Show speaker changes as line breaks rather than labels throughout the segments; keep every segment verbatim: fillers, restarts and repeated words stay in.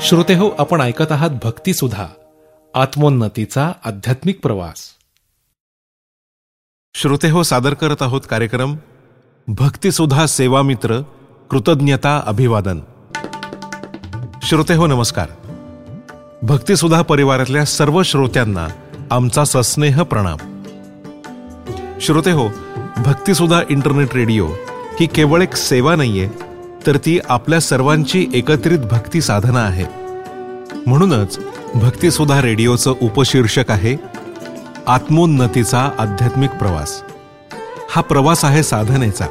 श्रोतेहो, आपण ऐकत आहात भक्तिसुधा, आत्मोन्नतीचा आध्यात्मिक प्रवास. श्रोतेहो, सादर करत आहोत कार्यक्रम भक्तिसुधा सेवामित्र कृतज्ञता अभिवादन. श्रोतेहो नमस्कार. भक्तिसुधा परिवारातल्या सर्व श्रोत्यांना आमचा सस्नेह प्रणाम. श्रोतेहो, भक्तिसुधा इंटरनेट रेडिओ ही केवळ एक सेवा नाहीये, तर ती आपल्या सर्वांची एकत्रित भक्ती साधना आहे. म्हणूनच भक्तिसुधा रेडिओचं उपशीर्षक आहे आत्मोन्नतीचा आध्यात्मिक प्रवास. हा प्रवास आहे साधनेचा.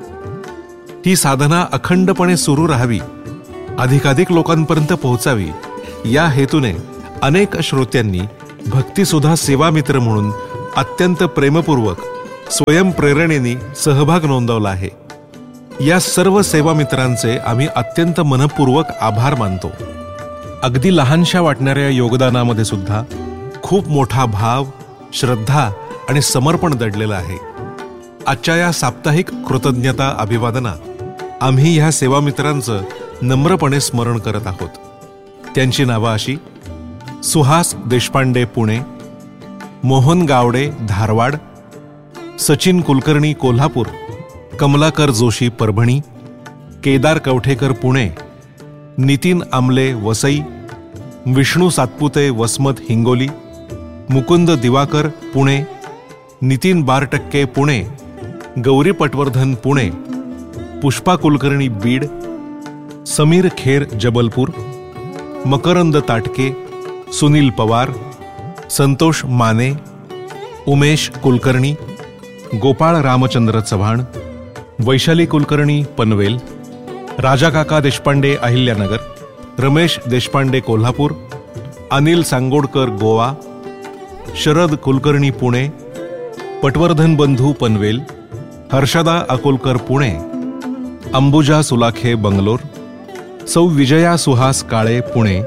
ही साधना अखंडपणे सुरू राहावी, अधिकाधिक लोकांपर्यंत पोहोचावी, या हेतूने अनेक श्रोत्यांनी भक्तिसुधा सेवामित्र म्हणून अत्यंत प्रेमपूर्वक स्वयंप्रेरणेने सहभाग नोंदवला आहे. या सर्व सेवामित्रांचे आम्ही अत्यंत मनपूर्वक आभार मानतो. अगदी लहानशा वाटणाऱ्या योगदानामध्ये सुद्धा खूप मोठा भाव, श्रद्धा आणि समर्पण दडलेलं आहे. आजच्या या साप्ताहिक कृतज्ञता अभिवादनात आम्ही ह्या सेवामित्रांचं नम्रपणे स्मरण करत आहोत. त्यांची नावं अशी: सुहास देशपांडे पुणे, मोहन गावडे धारवाड, सचिन कुलकर्णी कोल्हापूर, कमलाकर जोशी परभणी, केदार कवठेकर पुणे, नितीन आमले वसई, विष्णू सातपुते वसमत हिंगोली, मुकुंद दिवाकर पुणे, नितीन बारटक्के पुणे, गौरी पटवर्धन पुणे, पुष्पा कुलकर्णी बीड, समीर खेर जबलपूर, मकरंद ताटके, सुनील पवार, संतोष माने, उमेश कुलकर्णी, गोपाळ रामचंद्र चव्हाण, वैशाली कुलकर्णी पनवेल, राजा काका देशपांडे अहिल्यानगर, रमेश देशपांडे कोल्हापूर, अनिल सांगोडकर गोवा, शरद कुलकर्णी पुणे, पटवर्धन बंधू पनवेल, हर्षदा अकोलकर पुणे, अंबुजा सुलाखे बंगलोर, सौ विजया सुहास काळे पुणे,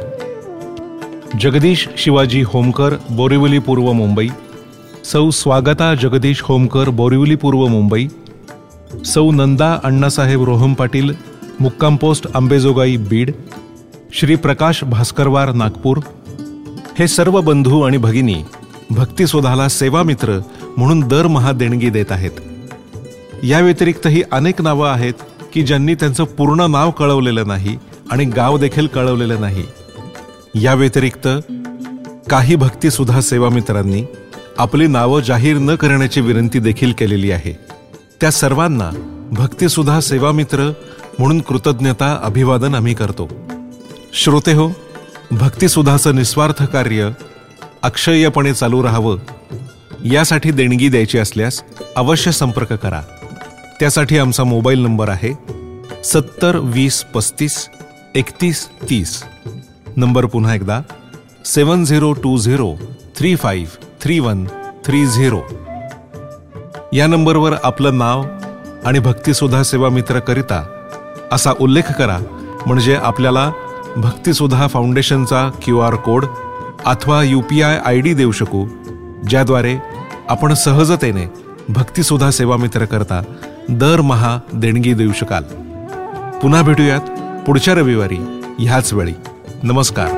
जगदीश शिवाजी होमकर बोरिवली पूर्व मुंबई, सौ स्वागता जगदीश होमकर बोरिवली पूर्व मुंबई, सौ नंदा अण्णासाहेब रोहम पाटील मुक्काम पोस्ट अंबेजोगाई बीड, श्री प्रकाश भास्करवार नागपूर. हे सर्व बंधू आणि भगिनी भक्तिसुधाला सेवामित्र म्हणून दरमहा देणगी देत आहेत. या व्यतिरिक्तही अनेक नावं आहेत की ज्यांनी त्यांचं पूर्ण नाव कळवलेलं नाही आणि गाव देखील कळवलेलं नाही. या व्यतिरिक्त काही भक्तिसुधा सेवामित्रांनी आपली नावं जाहीर न करण्याची विनंती देखील केलेली आहे. त्या सर्वांना भक्तिसुधा सेवामित्र म्हणून कृतज्ञता अभिवादन आम्ही करतो. श्रोतेहो, भक्तिसुधाचं निस्वार्थ कार्य अक्षय्यपणे चालू राहावं, यासाठी देणगी द्यायची असल्यास अवश्य संपर्क करा. त्यासाठी आमचा मोबाईल नंबर आहे सत्तर वीस पस्तीस एकतीस तीस. नंबर पुन्हा एकदा सेवन zero to zero three five three one three zero. या नंबरवर आपलं नाव आणि भक्तिसुधा सेवामित्र करिता असा उल्लेख करा, म्हणजे आपल्याला भक्तिसुधा फाउंडेशनचा क्यू आर कोड अथवा U P I I D देऊ शकू, ज्याद्वारे आपण सहजतेने भक्तिसुधा सेवामित्र करता दरमहा देणगी देऊ शकाल. पुन्हा भेटूयात पुढच्या रविवारी ह्याच वेळी. नमस्कार.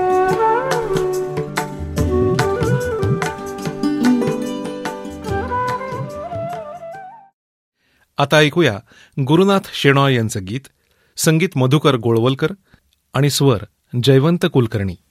आता ऐकूया गुरुनाथ शेणॉय यांचं गीत. संगीत मधुकर गोळवलकर आणि स्वर जयवंत कुलकर्णी.